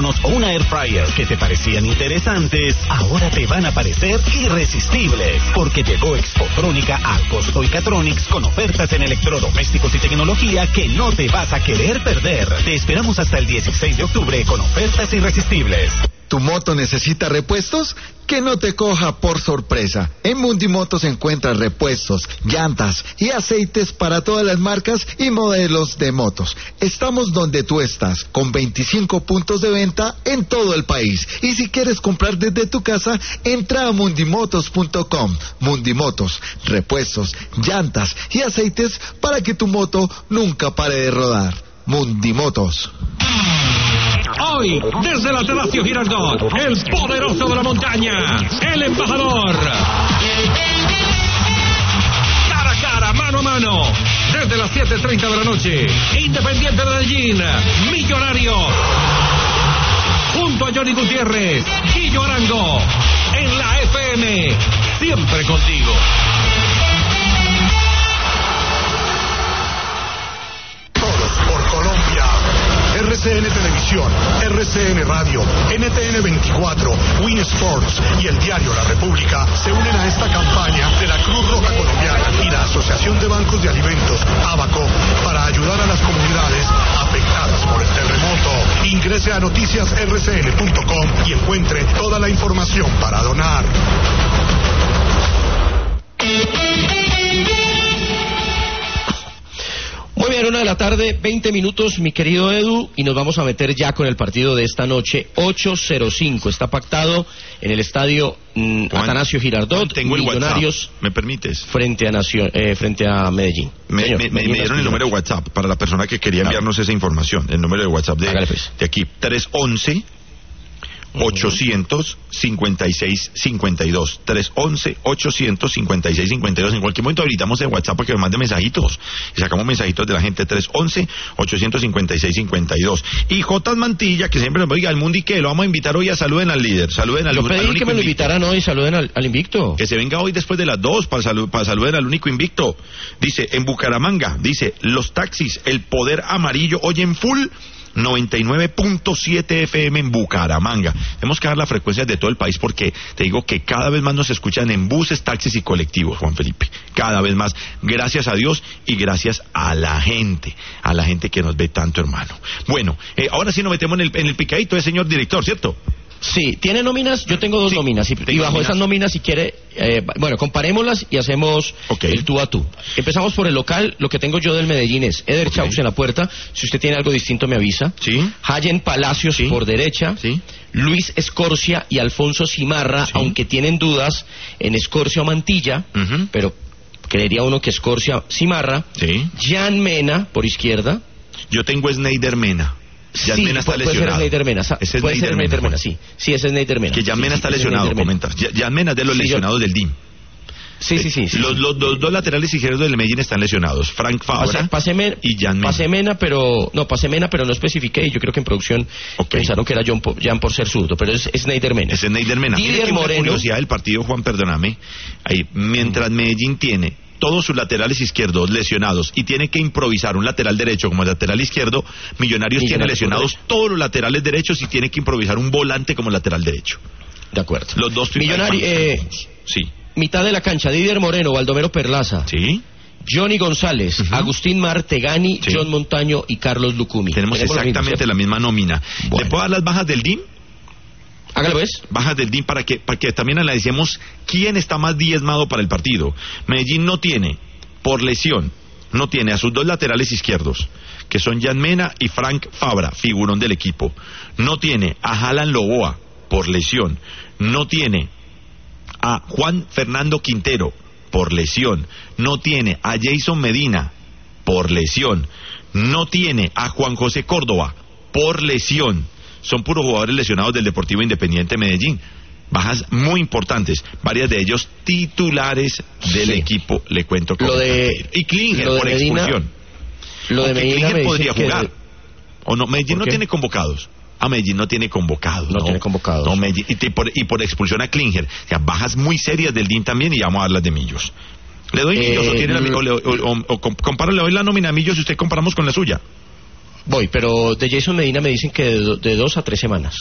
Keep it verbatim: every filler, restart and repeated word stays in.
o una air fryer que te parecían interesantes, ahora te van a parecer irresistibles, porque llegó Expotrónica a Costo y Catronics con ofertas en electrodomésticos y tecnología que no te vas a querer perder. Te esperamos hasta el dieciséis de octubre con ofertas irresistibles. ¿Tu moto necesita repuestos? Que no te coja por sorpresa. En Mundimotos encuentras repuestos, llantas y aceites para todas las marcas y modelos de motos. Estamos donde tú estás, con veinticinco puntos de venta en todo el país. Y si quieres comprar desde tu casa, entra a mundimotos punto com. Mundimotos, repuestos, llantas y aceites para que tu moto nunca pare de rodar. Mundimotos. Hoy, desde la Palacio Girardot, el poderoso de la montaña, el embajador. Cara a cara, mano a mano, desde las siete treinta de la noche, Independiente de Medellín, Millonario. Junto a Johnny Gutiérrez, Guillo Arango, en la F M, siempre contigo. Por Colombia, R C N Televisión, R C N Radio, N T N veinticuatro, Win Sports y el diario La República se unen a esta campaña de la Cruz Roja Colombiana y la Asociación de Bancos de Alimentos, ABACO, para ayudar a las comunidades afectadas por el terremoto. Ingrese a noticias r c n punto com y encuentre toda la información para donar. Muy bien, una de la tarde, veinte minutos, mi querido Edu, y nos vamos a meter ya con el partido de esta noche, ocho cero cinco. Está pactado en el estadio mm, Juan, Atanasio Girardot. Juan, tengo el Millonarios. WhatsApp, ¿me permites? Frente a Nación, eh, frente a Medellín. Me, Señor, me, me, Medellín me dieron el número de WhatsApp para la persona que quería enviarnos esa información. El número de WhatsApp de, pues. de aquí, tres once ochocientos cincuenta y seis cincuenta y dos. tres once ochocientos cincuenta y seis cincuenta y dos. En cualquier momento habilitamos el WhatsApp para que me manden mensajitos y sacamos mensajitos de la gente. tres once ochocientos cincuenta y seis cincuenta y dos. Y J. Mantilla, que siempre nos diga al mundo y que lo vamos a invitar hoy a saluden al líder, saluden al, Yo pedí al único que me lo invicto. invitaran hoy, saluden al, al invicto. Que se venga hoy después de las dos para, salu para saludar al único invicto. Dice, en Bucaramanga, dice, los taxis, el poder amarillo, hoy en full noventa y nueve punto siete F M en Bucaramanga. Tenemos que dar las frecuencias de todo el país porque te digo que cada vez más nos escuchan en buses, taxis y colectivos, Juan Felipe. Cada vez más. Gracias a Dios y gracias a la gente, a la gente que nos ve tanto, hermano. Bueno, eh, ahora sí nos metemos en el, en el picadito de señor director, ¿cierto? Sí, ¿tiene nóminas? Yo tengo dos Sí, nóminas y, y bajo nóminas. esas nóminas, si quiere, eh, bueno, comparémoslas y hacemos Okay. el tú a tú. Empezamos por el local. Lo que tengo yo del Medellín es Eder Okay. Chaux en la puerta. Si usted tiene algo distinto me avisa. Sí. Hayen Palacios Sí. por derecha. Sí. Luis Escorcia y Alfonso Cimarra, Sí. aunque tienen dudas en Escorcia o Mantilla, Uh-huh. pero creería uno que Escorcia Cimarra. Sí. Jan Mena por izquierda. Yo tengo Sneider Mena. Jan sí, Mena está puede, puede ser lesionado. Sneider Mena. sa- Ese es puede ser Sneider Sneider Mena, Mena, sí. Sí, ese es Sneider Mena. Que Jan Sí, Mena sí, está ese es lesionado, Sneider Mena. comentas. Jan Mena es de los Sí, yo- lesionados del D I M. Sí, sí, sí. sí, los, sí. los, los dos laterales izquierdos del Medellín están lesionados. Frank Fabra Pase, pase Men- y Jan Mena. Pase Mena, pero no, pase Mena, pero no especifiqué. Y yo creo que en producción Ok. pensaron que era John por, Jan por ser zurdo, pero es Sneider Mena. Es Sneider Mena. Mire Didier que una Moreno. curiosidad del partido, Juan, perdóname. Ahí, mientras Medellín tiene todos sus laterales izquierdos lesionados y tiene que improvisar un lateral derecho como el lateral izquierdo, Millonarios tiene Millonarios lesionados por todos los laterales derechos y tiene que improvisar un volante como lateral derecho. De acuerdo. Los dos Millonario, eh, Sí. mitad de la cancha, Didier Moreno, Baldomero Perlaza, Sí. Johnny González, Ujú. Agustín Martegani, Sí. John Montaño y Carlos Lucumi. Tenemos lo mismo, exactamente ¿cierto? la misma nómina. Bueno. ¿Le puedo dar las bajas del D I M? Hágalo, ¿ves? Bajas del D I M para que, para que también analicemos quién está más diezmado para el partido. Medellín no tiene, por lesión, no tiene a sus dos laterales izquierdos, que son Jan Mena y Frank Fabra, figurón del equipo. No tiene a Alan Loboa, por lesión. No tiene a Juan Fernando Quintero, por lesión. No tiene a Jason Medina, por lesión. No tiene a Juan José Córdoba, por lesión. Son puros jugadores lesionados del Deportivo Independiente Medellín. Bajas muy importantes, varias de ellos titulares del Sí. equipo, le cuento cómo Lo de- está. Y Klinger lo de por Medina- expulsión. Lo de Aunque Medina Klinger me podría dicen que- jugar. O no, Medellín ¿Por no qué? tiene convocados. A Medellín no tiene convocados. No tiene convocados. No, Medellín, y, te- por, y por expulsión a Klinger. O sea, bajas muy serias del D I M también y vamos a dar las de Millos. ¿Le doy Eh, Millos o, tiene la, l- o, le- o- o- o com- comparo, le doy la nómina a Millos y usted comparamos con la suya? Voy, pero de Jason Medina me dicen que de, do- de dos a tres semanas.